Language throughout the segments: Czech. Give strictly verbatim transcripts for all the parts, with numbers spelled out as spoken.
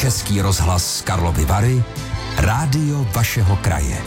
Český rozhlas Karlovy Vary, rádio vašeho kraje.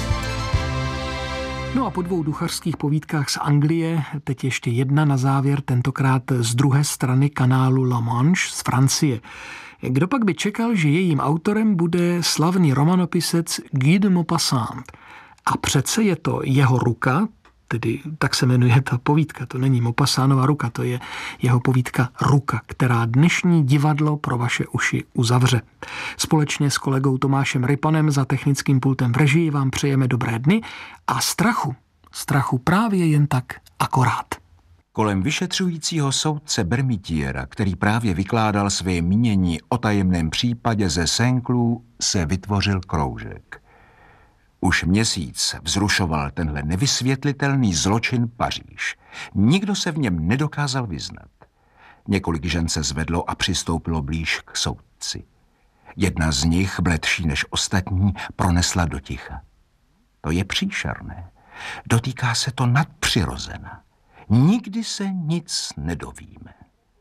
No a po dvou duchařských povídkách z Anglie, teď ještě jedna na závěr, tentokrát z druhé strany kanálu La Manche z Francie. Kdo pak by čekal, že jejím autorem bude slavný romanopisec Guy de Maupassant. A přece je to jeho ruka, tedy tak se jmenuje ta povídka, to není Maupassantova ruka, to je jeho povídka Ruka, která dnešní divadlo pro vaše uši uzavře. Společně s kolegou Tomášem Rypanem za technickým pultem v režii vám přejeme dobré dny a strachu, strachu právě jen tak akorát. Kolem vyšetřujícího soudce Bermitiera, který právě vykládal své mínění o tajemném případě ze Saint-Cloud, se vytvořil kroužek. Už měsíc vzrušoval tenhle nevysvětlitelný zločin Paříž. Nikdo se v něm nedokázal vyznat. Několik žen se zvedlo a přistoupilo blíž k soudci. Jedna z nich, bledší než ostatní, pronesla do ticha. To je příšerné. Dotýká se to nadpřirozena. Nikdy se nic nedovíme.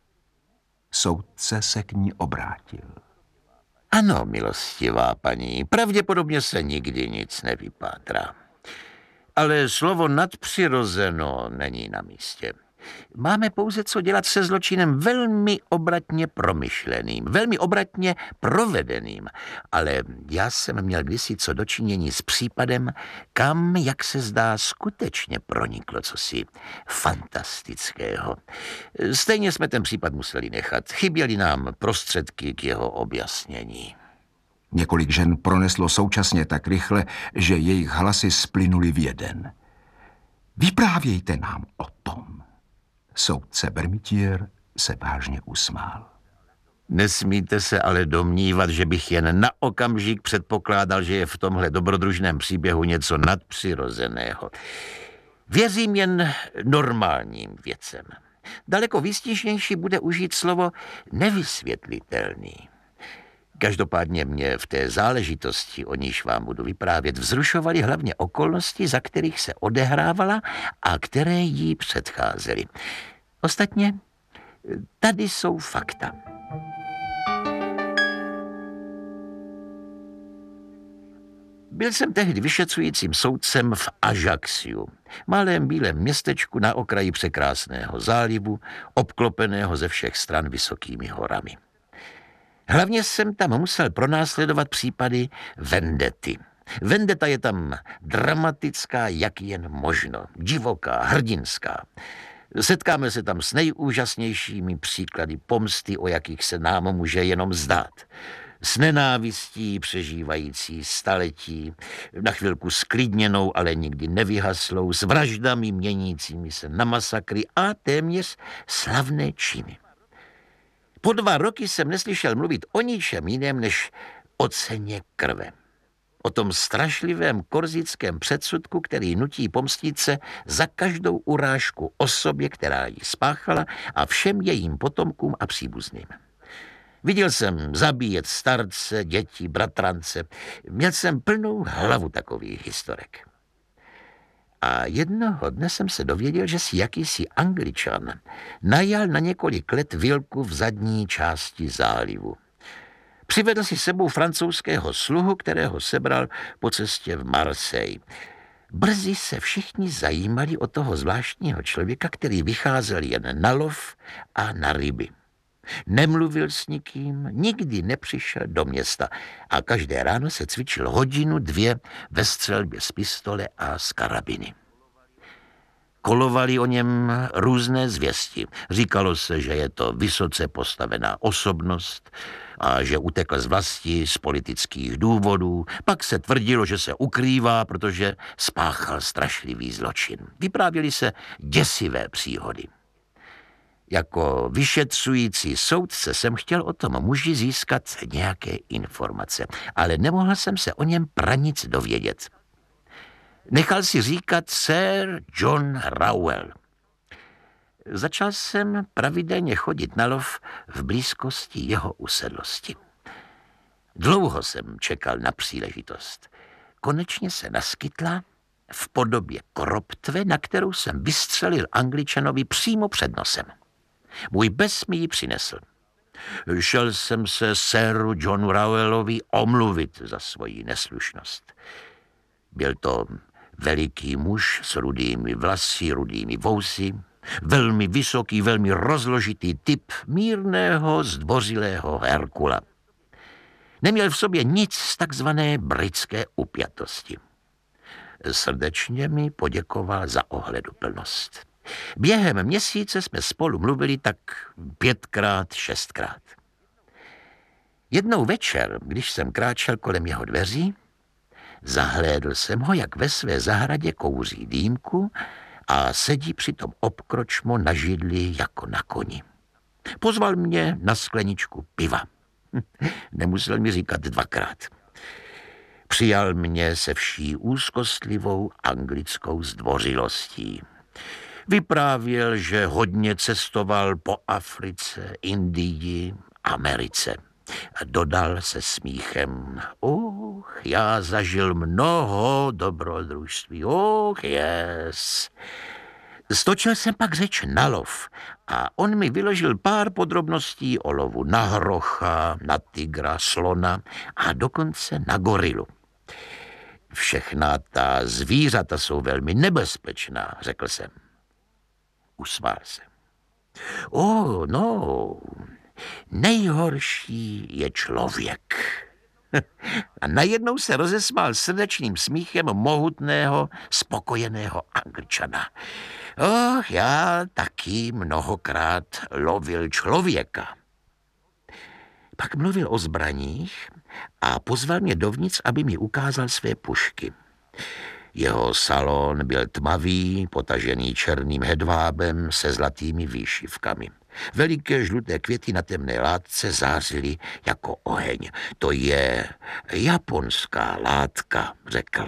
Soudce se k ní obrátil. Ano, milostivá paní, pravděpodobně se nikdy nic nevypátrá. Ale slovo nadpřirozeno není na místě. Máme pouze co dělat se zločinem velmi obratně promyšleným, velmi obratně provedeným. Ale já jsem měl kdysi co dočinění s případem, kam, jak se zdá, skutečně proniklo cosi fantastického. Stejně jsme ten případ museli nechat. Chyběly nám prostředky k jeho objasnění. Několik žen proneslo současně tak rychle, že jejich hlasy splynuly v jeden. Vyprávějte nám o tom. Soudce Bermitier se vážně usmál. Nesmíte se ale domnívat, že bych jen na okamžik předpokládal, že je v tomhle dobrodružném příběhu něco nadpřirozeného. Věřím jen normálním věcem. Daleko výstižnější bude užít slovo nevysvětlitelný. Každopádně mě v té záležitosti, o níž vám budu vyprávět, vzrušovaly hlavně okolnosti, za kterých se odehrávala a které jí předcházely. Ostatně, tady jsou fakta. Byl jsem tehdy vyšetřujícím soudcem v Ajaxiu, malém bílém městečku na okraji překrásného zálivu, obklopeného ze všech stran vysokými horami. Hlavně jsem tam musel pronásledovat případy vendety. Vendeta je tam dramatická, jak jen možno, divoká, hrdinská. Setkáme se tam s nejúžasnějšími příklady pomsty, o jakých se nám může jenom zdát. S nenávistí přežívající staletí, na chvilku sklidněnou, ale nikdy nevyhaslou, s vraždami měnícími se na masakry a téměř slavné činy. Po dva roky jsem neslyšel mluvit o ničem jiném než o ceně krve. O tom strašlivém korzickém předsudku, který nutí pomstit se za každou urážku osobě, která ji spáchala, a všem jejím potomkům a příbuzným. Viděl jsem zabíjet starce, děti, bratrance. Měl jsem plnou hlavu takových historek. A jednoho dne jsem se dověděl, že si jakýsi Angličan najal na několik let vilku v zadní části zálivu. Přivedl si sebou francouzského sluhu, kterého sebral po cestě v Marseille. Brzy se všichni zajímali o toho zvláštního člověka, který vycházel jen na lov a na ryby. Nemluvil s nikým, nikdy nepřišel do města a každé ráno se cvičil hodinu, dvě ve střelbě z pistole a z karabiny. Kolovaly o něm různé zvěsti. Říkalo se, že je to vysoce postavená osobnost a že utekl z vlasti z politických důvodů. Pak se tvrdilo, že se ukrývá, protože spáchal strašlivý zločin. Vyprávěly se děsivé příhody. Jako vyšetřující soudce jsem chtěl o tom muži získat nějaké informace, ale nemohl jsem se o něm pranic dovědět. Nechal si říkat Sir John Rowell. Začal jsem pravidelně chodit na lov v blízkosti jeho usedlosti. Dlouho jsem čekal na příležitost. Konečně se naskytla v podobě koroptve, na kterou jsem vystřelil Angličanovi přímo před nosem. Můj bes mi ji přinesl. Šel jsem se séru Johnu Rowellovi omluvit za svoji neslušnost. Byl to veliký muž s rudými vlasy, rudými vousy, velmi vysoký, velmi rozložitý typ mírného, zdvořilého Herkula. Neměl v sobě nic z takzvané britské upjatosti. Srdečně mi poděkoval za ohleduplnost. Během měsíce jsme spolu mluvili tak pětkrát, šestkrát. Jednou večer, když jsem kráčel kolem jeho dveří, zahlédl jsem ho, jak ve své zahradě kouří dýmku a sedí přitom obkročmo na židli jako na koni. Pozval mě na skleničku piva. Nemusel mi říkat dvakrát. Přijal mě se vší úzkostlivou anglickou zdvořilostí. Vyprávěl, že hodně cestoval po Africe, Indii, Americe. Dodal se smíchem: "Uch, já zažil mnoho dobrodružství, uch, yes." Stočil jsem pak řeč na lov a on mi vyložil pár podrobností o lovu na hrocha, na tygra, slona a dokonce na gorilu. Všechna ta zvířata jsou velmi nebezpečná, řekl jsem. Usmál se. O, no, nejhorší je člověk. A najednou se rozesmál srdečným smíchem mohutného, spokojeného Angličana. Och, já taky mnohokrát lovil člověka. Pak mluvil o zbraních a pozval mě dovnitř, aby mi ukázal své pušky. Jeho salon byl tmavý, potažený černým hedvábem se zlatými výšivkami. Veliké žluté květy na temné látce zářily jako oheň. To je japonská látka, řekl.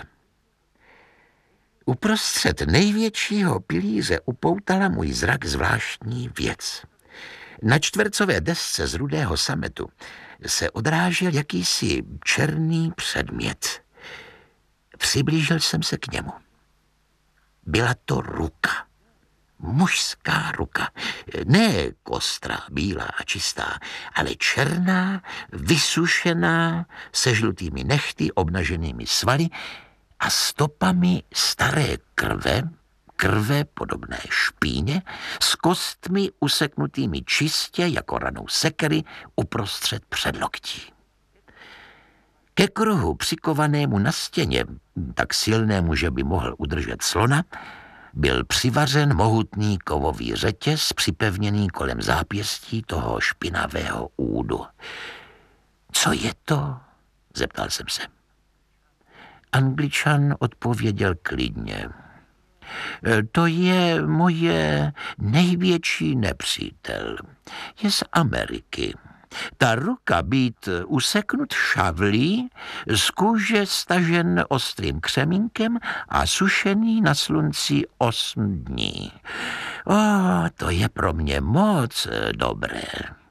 Uprostřed největšího pilíře upoutala můj zrak zvláštní věc. Na čtvercové desce z rudého sametu se odrážel jakýsi černý předmět. Přiblížil jsem se k němu. Byla to ruka. Mužská ruka. Ne kostrá, bílá a čistá, ale černá, vysušená, se žlutými nehty, obnaženými svaly a stopami staré krve, krve podobné špíně, s kostmi useknutými čistě jako ranou sekery uprostřed předloktí. Ke kruhu přikovanému na stěně, tak silnému, že by mohl udržet slona, byl přivařen mohutný kovový řetěz připevněný kolem zápěstí toho špinavého údu. Co je to? Zeptal jsem se. Angličan odpověděl klidně. To je moje největší nepřítel. Je z Ameriky. Ta ruka být useknut šavlí, z kůže stažen ostrým křemínkem a sušený na slunci osm dní. O, to je pro mě moc dobré.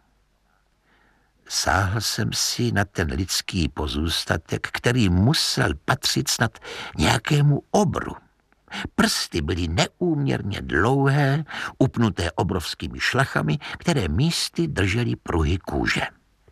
Sáhl jsem si na ten lidský pozůstatek, který musel patřit snad nějakému obru. Prsty byly neúměrně dlouhé, upnuté obrovskými šlachami, které místy držely pruhy kůže.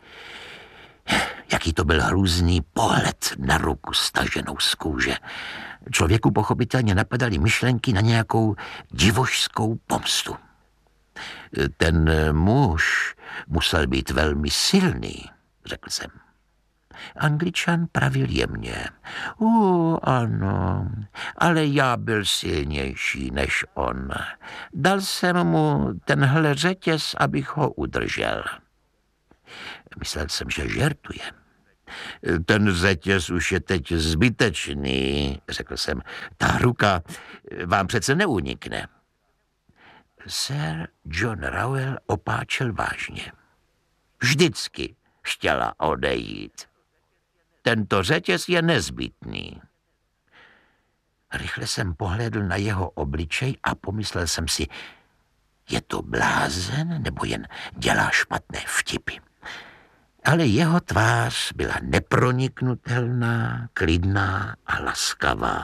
Jaký to byl hrůzný pohled na ruku staženou z kůže. Člověku pochopitelně napadaly myšlenky na nějakou divošskou pomstu. Ten muž musel být velmi silný, řekl jsem. Angličan pravil jemně. O, ano, ale já byl silnější než on. Dal jsem mu tenhle řetěz, abych ho udržel. Myslel jsem, že žertuje. Ten řetěz už je teď zbytečný, řekl jsem. Ta ruka vám přece neunikne. Sir John Rowell opáčel vážně. Vždycky chtěla odejít. Tento řetěz je nezbytný. Rychle jsem pohlédl na jeho obličej a pomyslel jsem si, je to blázen nebo jen dělá špatné vtipy. Ale jeho tvář byla neproniknutelná, klidná a laskavá.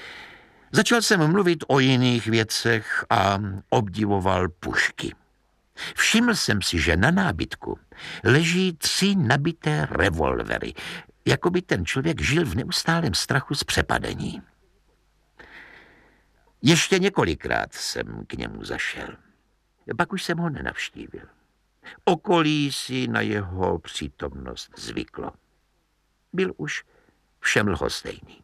Začal jsem mluvit o jiných věcech a obdivoval pušky. Všiml jsem si, že na nábytku leží tři nabité revolvery, jako by ten člověk žil v neustálém strachu z přepadení. Ještě několikrát jsem k němu zašel. Pak už jsem ho nenavštívil. Okolí si na jeho přítomnost zvyklo. Byl už všem lhostejný.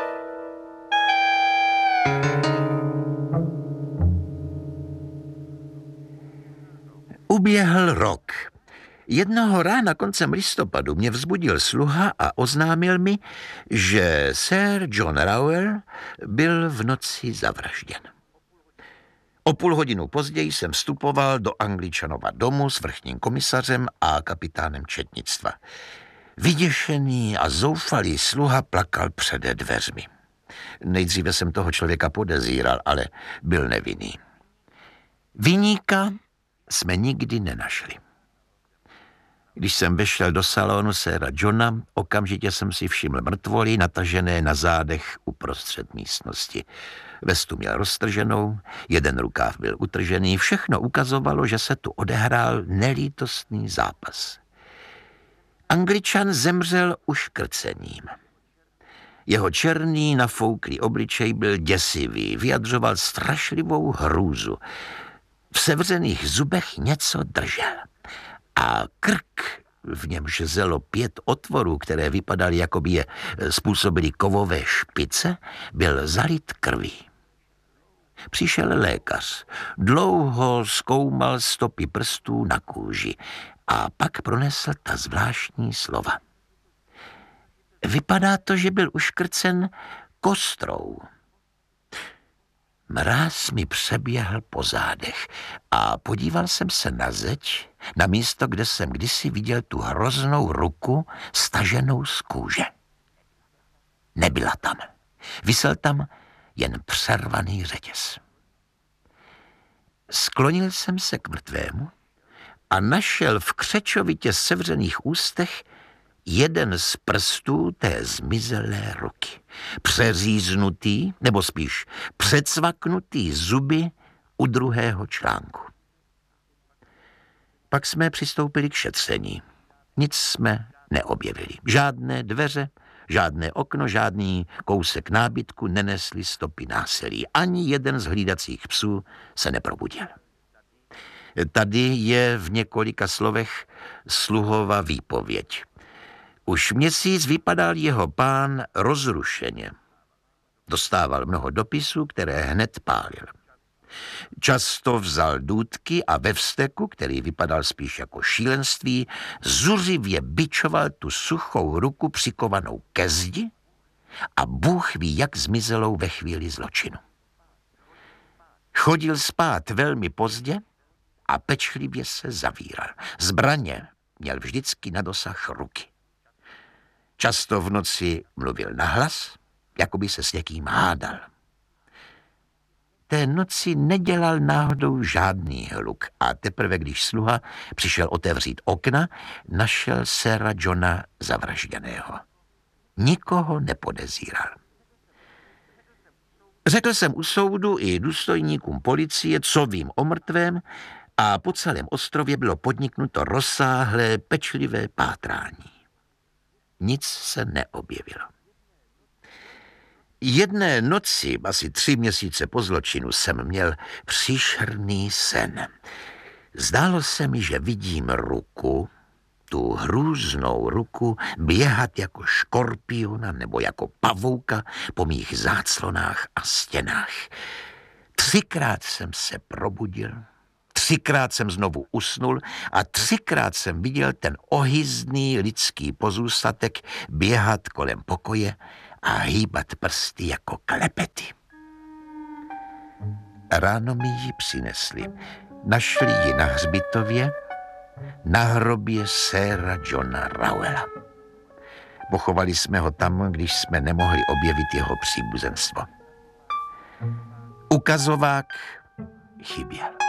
Uběhl rok. Jednoho rána koncem listopadu mě vzbudil sluha a oznámil mi, že Sir John Rowell byl v noci zavražděn. O půl hodinu později jsem vstupoval do Angličanova domu s vrchním komisařem a kapitánem četnictva. Vyděšený a zoufalý sluha plakal před dveřmi. Nejdříve jsem toho člověka podezíral, ale byl nevinný. Viníka jsme nikdy nenašli. Když jsem vešel do salonu séra Johna, okamžitě jsem si všiml mrtvoly natažené na zádech uprostřed místnosti. Vestu měl roztrženou, jeden rukáv byl utržený, všechno ukazovalo, že se tu odehrál nelítostný zápas. Angličan zemřel uškrcením. Jeho černý nafouklý obličej byl děsivý, vyjadřoval strašlivou hrůzu. V sevřených zubech něco držel. A krk, v němž zelo pět otvorů, které vypadaly, jako by je způsobily kovové špice, byl zalit krví. Přišel lékař, dlouho zkoumal stopy prstů na kůži a pak pronesl ta zvláštní slova. Vypadá to, že byl uškrcen kostrou. Mráz mi přeběhl po zádech a podíval jsem se na zeď, na místo, kde jsem kdysi viděl tu hroznou ruku staženou z kůže. Nebyla tam. Visel tam jen přervaný řetěz. Sklonil jsem se k mrtvému a našel v křečovitě sevřených ústech jeden z prstů té zmizelé ruky. Přeříznutý, nebo spíš předsvaknutý zuby u druhého článku. Pak jsme přistoupili k šetření. Nic jsme neobjevili. Žádné dveře, žádné okno, žádný kousek nábytku nenesli stopy násilí. Ani jeden z hlídacích psů se neprobudil. Tady je v několika slovech sluhova výpověď. Už měsíc vypadal jeho pán rozrušeně. Dostával mnoho dopisů, které hned pálil. Často vzal důtky a ve vzteku, který vypadal spíš jako šílenství, zuřivě bičoval tu suchou ruku přikovanou ke zdi a Bůh ví, jak zmizelou ve chvíli zločinu. Chodil spát velmi pozdě a pečlivě se zavíral. Zbraně měl vždycky na dosah ruky. Často v noci mluvil nahlas, jako by se s někým hádal. Té noci nedělal náhodou žádný hluk a teprve, když sluha přišel otevřít okna, našel séra Johna zavražděného. Nikoho nepodezíral. Řekl jsem u soudu i důstojníkům policie, co vím o mrtvém, a po celém ostrově bylo podniknuto rozsáhlé, pečlivé pátrání. Nic se neobjevilo. Jedné noci, asi tři měsíce po zločinu, jsem měl příšerný sen. Zdálo se mi, že vidím ruku, tu hrůznou ruku, běhat jako škorpiona nebo jako pavouka po mých záclonách a stěnách. Třikrát jsem se probudil, třikrát jsem znovu usnul a třikrát jsem viděl ten ohyzdný lidský pozůstatek běhat kolem pokoje a hýbat prsty jako klepety. Ráno mi ji přinesli. Našli ji na hřbitově, na hrobě séra Johna Rowella. Pochovali jsme ho tam, když jsme nemohli objevit jeho příbuzenstvo. Ukazovák chyběl.